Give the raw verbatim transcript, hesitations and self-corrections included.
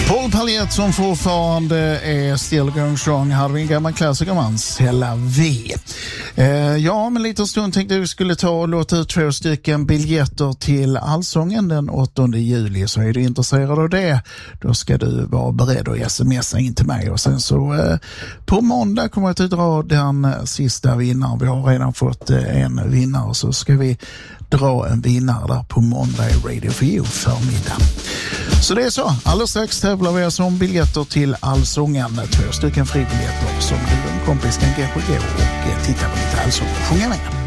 Paul Paljet som fortfarande är still going strong hade vi en gammal klassiker man, Hela V. Eh, ja, men lite stund tänkte vi skulle ta och låta ut två stycken biljetter till Allsången den åttonde juli. Så är du intresserad av det, då ska du vara beredd att smsa in till mig. Och sen så eh, på måndag kommer jag att dra den sista vinnaren. Vi har redan fått eh, en vinnare, så ska vi dra en vinnare där på måndag i Radio for You förmiddag. Så det är så. Alldeles strax tävlar vi alltså om biljetter till Allsången. Två stycken fribiljetter som du och en kompis kan gå och titta på lite allsång och sjunga med.